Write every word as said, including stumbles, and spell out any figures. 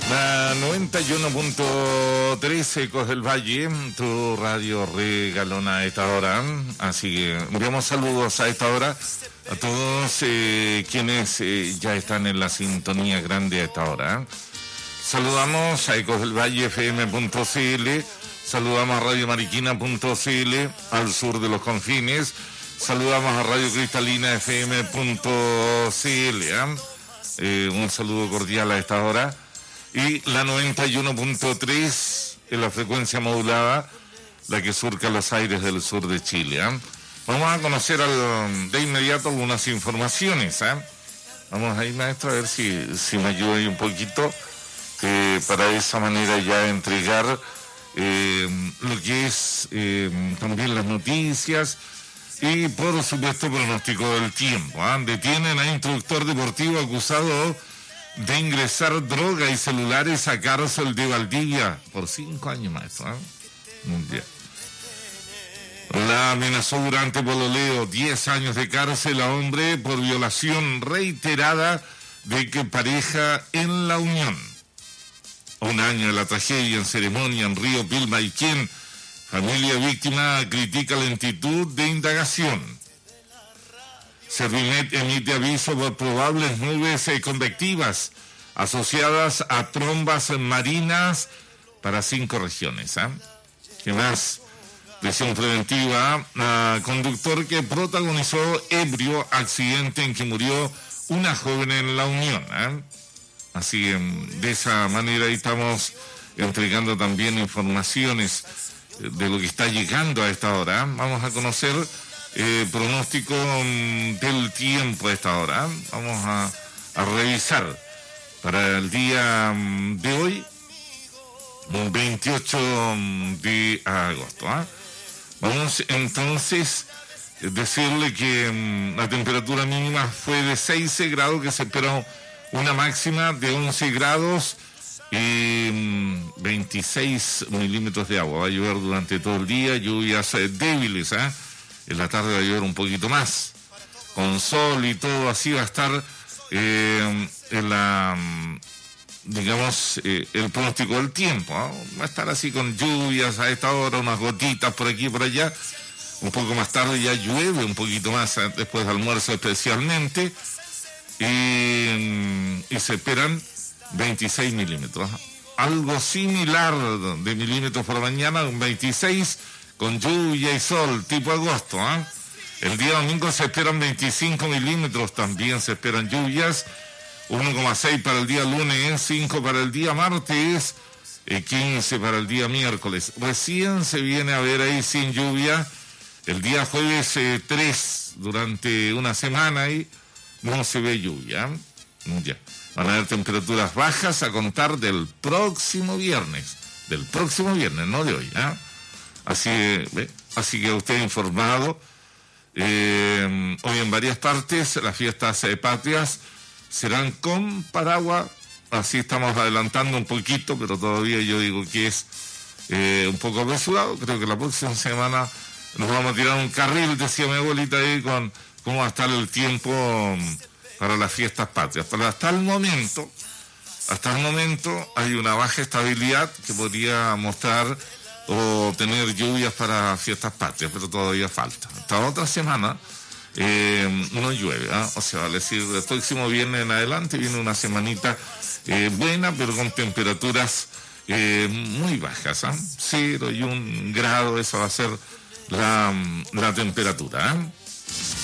La noventa y uno punto tres Ecos del Valle, tu radio regalona a esta hora. Así que enviamos saludos a esta hora a todos eh, quienes eh, ya están en la sintonía grande a esta hora. Saludamos a Ecos del Valle F M punto C L, saludamos a Radio Mariquina punto C L al sur de los confines, saludamos a Radio Cristalina F M punto C L. ¿eh? Eh, un saludo cordial a esta hora. Y la noventa y uno punto tres en la frecuencia modulada, la que surca los aires del sur de Chile. ¿eh? Vamos a conocer al, de inmediato algunas informaciones. ¿eh? Vamos ahí, maestro, a ver si, si me ayuda ahí un poquito, eh, para de esa manera ya entregar eh, lo que es eh, también las noticias y, por supuesto, pronóstico del tiempo. ¿eh? Detienen a instructor deportivo acusado de ingresar droga y celulares a cárcel de Valdivia por cinco años, maestro. ¿eh? Yeah. La amenazó durante pololeo diez años de cárcel a hombre por violación reiterada de que pareja en la unión. Un año de la tragedia en ceremonia en Río Pilmaiquén. Familia víctima critica lentitud de indagación. Servimet emite aviso por probables nubes eh, convectivas asociadas a trombas marinas para cinco regiones. ¿eh? ¿Qué más? Prisión preventiva a conductor que protagonizó ebrio accidente en que murió una joven en La Unión. ¿eh? Así, de esa manera estamos entregando también informaciones de lo que está llegando a esta hora. ¿eh? Vamos a conocer Eh, pronóstico um, del tiempo a esta hora. ¿eh? Vamos a, a revisar para el día um, de hoy, veintiocho de agosto. ¿eh? Vamos entonces a decirle que um, la temperatura mínima fue de seis grados, que se esperó una máxima de once grados y um, veintiséis milímetros de agua. Va a llover durante todo el día, lluvias eh, débiles, ¿eh? En la tarde va a llover un poquito más, con sol y todo, así va a estar eh, en la, digamos, eh, el pronóstico del tiempo. ¿no? Va a estar así con lluvias a esta hora, unas gotitas por aquí y por allá. Un poco más tarde ya llueve un poquito más, eh, después del almuerzo especialmente, y, y se esperan veintiséis milímetros. Algo similar de milímetros por la mañana, un veintiséis, con lluvia y sol, tipo agosto. ¿eh? El día domingo se esperan veinticinco milímetros, también se esperan lluvias, uno coma seis para el día lunes, cinco para el día martes, eh, quince para el día miércoles. Recién se viene a ver ahí sin lluvia, el día jueves eh, tres, durante una semana y no se ve lluvia. ¿eh? Ya. Van a haber temperaturas bajas a contar del próximo viernes, del próximo viernes, no de hoy. ¿eh? Así, ¿ve? Así que usted informado. Eh, hoy en varias partes las fiestas eh, patrias serán con paraguas. Así estamos adelantando un poquito, pero todavía yo digo que es eh, un poco apresurado. Creo que la próxima semana nos vamos a tirar un carril, decía mi abuelita ahí, con cómo va a estar el tiempo para las fiestas patrias. Pero hasta el momento, hasta el momento hay una baja estabilidad que podría mostrar o tener lluvias para fiestas patrias, pero todavía falta. Hasta otra semana eh, no llueve, ¿eh? o sea, vale decir, el próximo viernes en adelante viene una semanita eh, buena, pero con temperaturas eh, muy bajas, ¿eh? cero y un grado, esa va a ser la, la temperatura. ¿eh?